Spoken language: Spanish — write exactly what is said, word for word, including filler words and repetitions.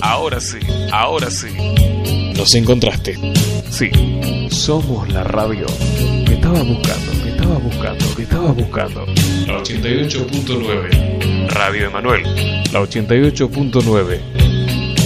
Ahora sí, ahora sí. Nos encontraste. Sí, somos la radio que estabas buscando, que estabas buscando, que estabas buscando. La ochenta y ocho punto nueve. Radio Emanuel. La ochenta y ocho punto nueve.